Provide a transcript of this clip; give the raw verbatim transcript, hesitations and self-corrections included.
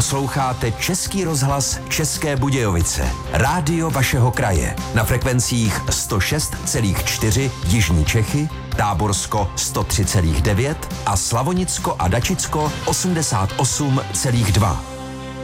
Posloucháte Český rozhlas České Budějovice. Rádio vašeho kraje. Na frekvencích sto šest celá čtyři Jižní Čechy, Táborsko sto tři celá devět a Slavonicko a Dačicko osmdesát osm celá dva.